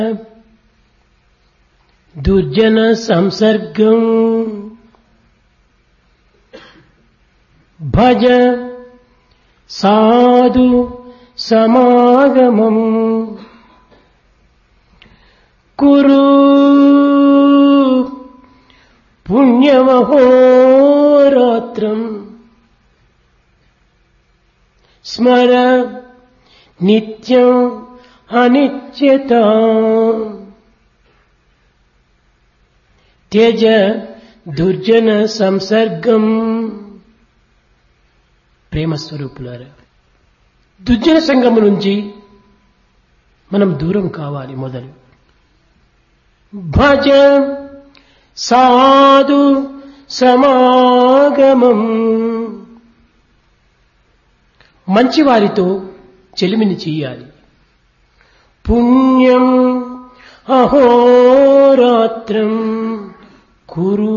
దుర్జన సంసర్గం భజ సాధు సమాగమం కురు పుణ్యమహోరాత్రం స్మర నిత్యం అనిత్యతాం త్యజ దుర్జన సంసర్గం. ప్రేమస్వరూపులారా, దుర్జన సంగము నుంచి మనం దూరం కావాలి. మొదలు భజ సాధు సమాగమం, మంచివారితో చెలిమిని చెయ్యాలి. పుణ్యం అహోరాత్రం కురు,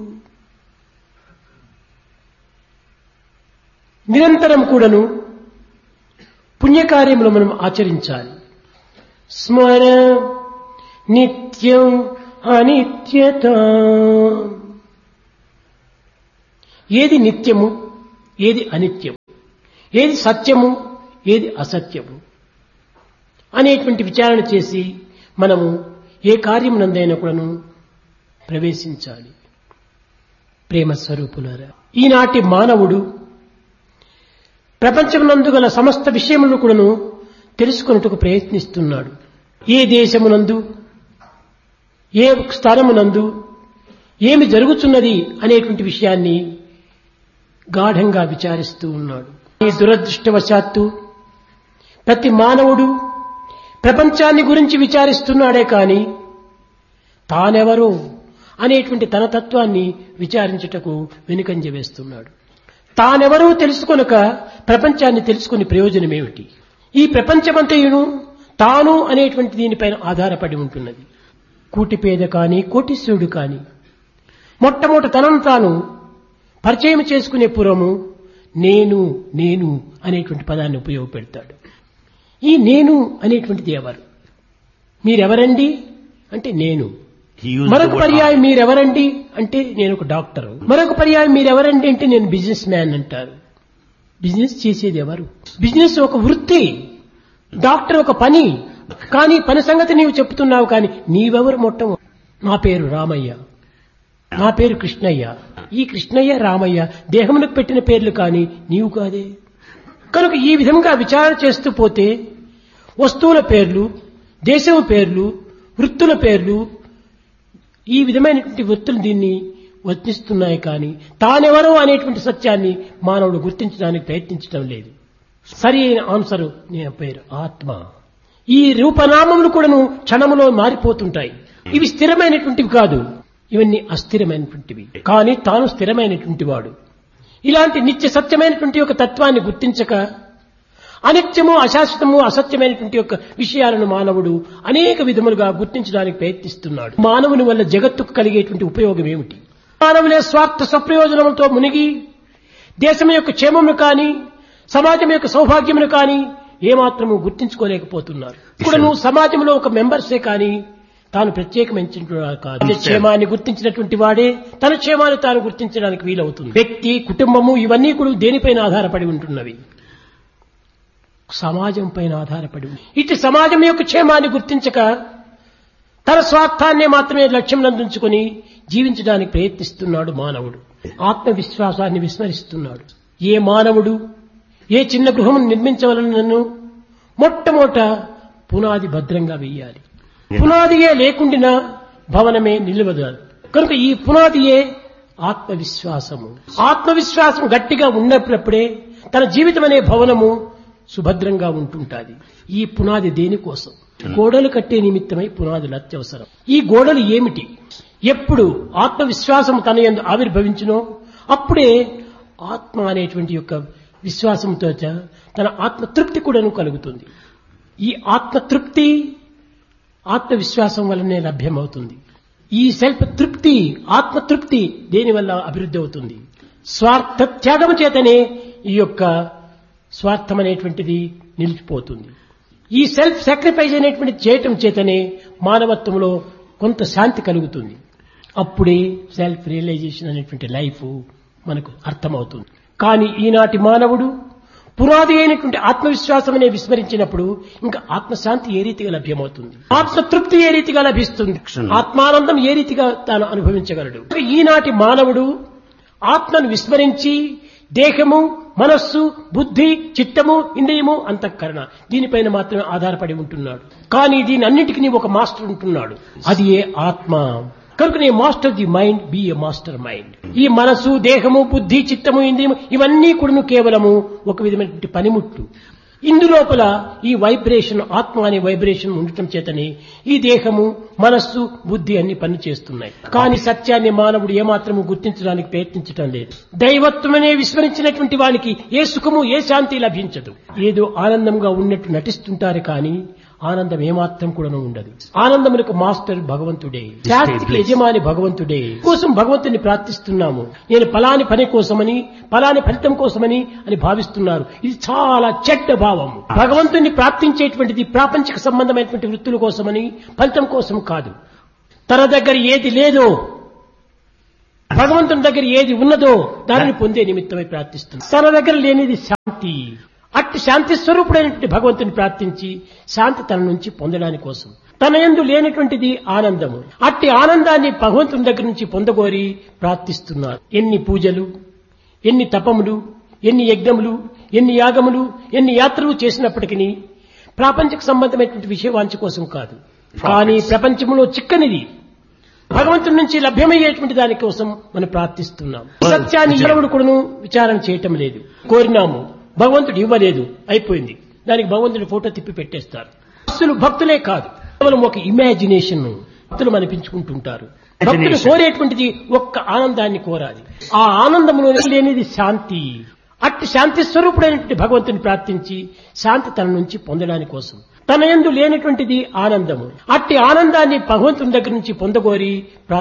నిరంతరం కూడాను పుణ్యకార్యములు మనం ఆచరించాలి. స్మర నిత్యం అనిత్యత, ఏది నిత్యము ఏది అనిత్యము, ఏది సత్యము ఏది అసత్యము అనేటువంటి విచారణ చేసి మనము ఏ కార్యమునందైనా కూడాను ప్రవేశించాలి. ప్రేమ స్వరూపులారా, ఈనాటి మానవుడు ప్రపంచమునందు గల సమస్త విషయములను కూడాను తెలుసుకొనుటకు ప్రయత్నిస్తున్నాడు. ఏ దేశమునందు ఏ స్థానమునందు ఏమి జరుగుతున్నది అనేటువంటి విషయాన్ని గాఢంగా విచారిస్తూ ఉన్నాడు. ఈ దురదృష్టవశాత్తు ప్రతి మానవుడు ప్రపంచాన్ని గురించి విచారిస్తున్నాడే కాని తానెవరో అనేటువంటి తన తత్వాన్ని విచారించుటకు వెనుకంజ వేస్తున్నాడు. తానెవరూ తెలుసుకొనక ప్రపంచాన్ని తెలుసుకుని ప్రయోజనమేమిటి? ఈ ప్రపంచమంతయును తాను అనేటువంటి దీనిపైన ఆధారపడి ఉంటున్నది. కూటిపేద కాని కోటీశ్వరుడు కాని మొట్టమొదట తనను తాను పరిచయం చేసుకునే పూర్వము నేను నేను అనేటువంటి పదాన్ని ఉపయోగపెడతాడు. ఈ నేను అనేటువంటిది ఎవరు? మీరెవరండి అంటే నేను. మరొక పర్యాయం మీరెవరండి అంటే నేను ఒక డాక్టర్. మరొక పర్యాయం మీరెవరండి అంటే నేను బిజినెస్ మ్యాన్ అంటారు. బిజినెస్ చేసేది ఎవరు? బిజినెస్ ఒక వృత్తి, డాక్టర్ ఒక పని. కానీ పని సంగతి నీవు చెప్తున్నావు, కానీ నీవెవరు? మొట్టమొదటి నా పేరు రామయ్య, నా పేరు కృష్ణయ్య. ఈ కృష్ణయ్య రామయ్య దేహమునకు పెట్టిన పేర్లు కానీ నీవు కాదే. కనుక ఈ విధంగా విచారణ చేస్తూ పోతే వస్తువుల పేర్లు, దేశము పేర్లు, వృత్తుల పేర్లు, ఈ విధమైనటువంటి వృత్తులు దీన్ని వర్తిస్తున్నాయి. కానీ తానెవరో అనేటువంటి సత్యాన్ని మానవుడు గుర్తించడానికి ప్రయత్నించడం లేదు. సరి అయిన ఆన్సరు నేను పేరు ఆత్మ. ఈ రూపనామములు కూడాను క్షణములో మారిపోతుంటాయి. ఇవి స్థిరమైనటువంటివి కాదు, ఇవన్నీ అస్థిరమైనటువంటివి. కానీ తాను స్థిరమైనటువంటి వాడు. ఇలాంటి నిత్య సత్యమైనటువంటి ఒక తత్వాన్ని గుర్తించక అనిత్యము అశాశ్వతము అసత్యమైనటువంటి యొక్క విషయాలను మానవుడు అనేక విధములుగా గుర్తించడానికి ప్రయత్నిస్తున్నాడు. మానవుని వల్ల జగత్తుకు కలిగేటువంటి ఉపయోగం ఏమిటి? మానవులే స్వార్థ స్వప్రయోజనములతో మునిగి దేశం యొక్క క్షేమమును కానీ సమాజం యొక్క సౌభాగ్యమును కానీ ఏమాత్రము గుర్తించుకోలేకపోతున్నారు. ఇప్పుడు నువ్వు సమాజంలో ఒక మెంబర్సే కానీ తాను ప్రత్యేకమైనటువంటి కాదు. క్షేమాన్ని గుర్తించినటువంటి వాడే తన క్షేమాన్ని తాను గుర్తించడానికి వీలవుతుంది. వ్యక్తి, కుటుంబము ఇవన్నీ కూడా దేనిపైన ఆధారపడి ఉంటున్నవి? సమాజం పైన ఆధారపడి ఉంది. ఇటు సమాజం యొక్క క్షేమాన్ని గుర్తించక తన స్వార్థాన్నే మాత్రమే లక్ష్యం నందుంచుకొని జీవించడానికి ప్రయత్నిస్తున్నాడు మానవుడు. ఆత్మవిశ్వాసాన్ని విస్మరిస్తున్నాడు. ఏ మానవుడు ఏ చిన్న గృహం నిర్మించవలనను మొట్టమొదట పునాది భద్రంగా వెయ్యాలి. పునాదియే లేకుండినా భవనమే నిలవదు. కనుక ఈ పునాదియే ఆత్మవిశ్వాసము. ఆత్మవిశ్వాసం గట్టిగా ఉన్నప్పుడే తన జీవితం అనే భవనము సుభద్రంగా ఉంటుంటాది. ఈ పునాది దేనికోసం? గోడలు కట్టే నిమిత్తమై పునాదులు అత్యవసరం. ఈ గోడలు ఏమిటి? ఎప్పుడు ఆత్మవిశ్వాసం తన యందు ఆవిర్భవించునో అప్పుడే ఆత్మ అనేటువంటి యొక్క విశ్వాసంతో తన ఆత్మతృప్తి కూడాను కలుగుతుంది. ఈ ఆత్మతృప్తి ఆత్మవిశ్వాసం వల్లనే లభ్యమవుతుంది. ఈ సెల్ఫ్ తృప్తి, ఆత్మతృప్తి దేనివల్ల అభివృద్ధి అవుతుంది? స్వార్థ త్యాగం చేతనే ఈ యొక్క స్వార్థం అనేటువంటిది నిలిచిపోతుంది. ఈ సెల్ఫ్ సాక్రిఫైస్ అనేటువంటి చేయటం చేతనే మానవత్వంలో కొంత శాంతి కలుగుతుంది. అప్పుడే సెల్ఫ్ రియలైజేషన్ అనేటువంటి లైఫ్ మనకు అర్థమవుతుంది. కానీ ఈనాటి మానవుడు పునాది అయినటువంటి ఆత్మవిశ్వాసం అనే విస్మరించినప్పుడు ఇంకా ఆత్మశాంతి ఏ రీతిగా లభ్యమవుతుంది, ఆత్మతృప్తి ఏ రీతిగా లభిస్తుంది, ఆత్మానందం ఏ రీతిగా తాను అనుభవించగలడు. ఈనాటి మానవుడు ఆత్మను విస్మరించి దేహము, మనస్సు, బుద్ధి, చిత్తము, ఇంద్రియము, అంతఃకరణ దీనిపైన మాత్రమే ఆధారపడి ఉంటున్నాడు. కానీ దీని అన్నిటికీ ఒక మాస్టర్ ఉంటున్నాడు, అది ఏ ఆత్మ. కనుకనే master the mind, be a master mind. ఈ మనసు, దేహము, బుద్ధి, చిత్తము, ఇంద్రియము ఇవన్నీ కూడా కేవలము ఒక విధమైనటువంటి పనిముట్టు. ఇందులోపల ఈ వైబ్రేషన్, ఆత్మ అనే వైబ్రేషన్ ఉండటం చేతనే ఈ దేహము, మనస్సు, బుద్ధి అన్ని పని చేస్తున్నాయి. కానీ సత్యాన్ని మానవుడు ఏమాత్రము గుర్తించడానికి ప్రయత్నించడం లేదు. దైవత్వమనే విస్మరించినటువంటి వానికి ఏ సుఖము, ఏ శాంతి లభించదు. ఏదో ఆనందంగా ఉన్నట్టు నటిస్తుంటారు కానీ ఆనందం ఏమాత్రం కూడా ఉండదు. ఆనందములకు మాస్టర్ భగవంతుడే, శాంతికి యజమాని భగవంతుడే. కోసం భగవంతుని ప్రార్థిస్తున్నాము. నేను ఫలాని పని కోసమని, ఫలాని ఫలితం కోసమని అని భావిస్తున్నారు. ఇది చాలా చెడ్డ భావం. భగవంతుని ప్రార్థించేటువంటిది ప్రాపంచిక సంబంధమైనటువంటి వృత్తుల కోసమని, ఫలితం కోసం కాదు. తన దగ్గర ఏది లేదో, భగవంతుని దగ్గర ఏది ఉన్నదో దానిని పొందే నిమిత్తమై ప్రార్థిస్తుంది. తన దగ్గర లేనిది శాంతి. అట్టి శాంతి స్వరూపుడైనటువంటి భగవంతుని ప్రార్థించి శాంతి తన నుంచి పొందడానికి కోసం, తన యందు లేనటువంటిది ఆనందము, అట్టి ఆనందాన్ని భగవంతుని దగ్గర నుంచి పొందగోరి ప్రార్థిస్తున్నారు. ఎన్ని పూజలు, ఎన్ని తపములు, ఎన్ని యజ్ఞములు, ఎన్ని యాగములు, ఎన్ని యాత్రలు చేసినప్పటికీ ప్రాపంచిక సంబంధమైనటువంటి విషయవాంఛ కోసం కాదు. కానీ ప్రపంచంలో చిక్కనిది భగవంతుడి నుంచి లభ్యమయ్యేటువంటి దాని కోసం మనం ప్రార్థిస్తున్నాం. సత్యాన్ని ఎవరు కూడా విచారణ చేయటం లేదు. కోరినాము, భగవంతుడు ఇవ్వలేదు, అయిపోయింది. దానికి భగవంతుడి ఫోటో తిప్పి పెట్టేస్తారు. భక్తులే కాదు, కేవలం ఒక ఇమాజినేషన్ భక్తులు అనిపించుకుంటుంటారు. భక్తులు కోరేటువంటిది ఒక్క ఆనందాన్ని కోరాలి. ఆ ఆనందంలో లేనిది శాంతి. అట్టి శాంతి స్వరూపుడైనటువంటి భగవంతుని ప్రార్థించి శాంతి తన నుంచి పొందడానికి కోసం, తన యందు లేనటువంటిది ఆనందము, అట్టి ఆనందాన్ని భగవంతుని దగ్గర నుంచి పొందగోరి